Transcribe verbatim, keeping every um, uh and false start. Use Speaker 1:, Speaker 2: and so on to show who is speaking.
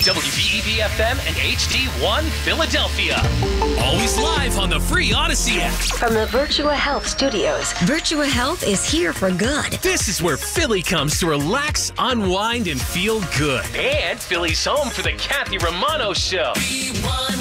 Speaker 1: W B E B F M and H D one Philadelphia.
Speaker 2: Always live on the free Odyssey app.
Speaker 3: From the Virtua Health Studios, Virtua Health is here for good.
Speaker 2: This is where Philly comes to relax, unwind, and feel good.
Speaker 1: And Philly's home for the Kathy Romano Show.
Speaker 4: B one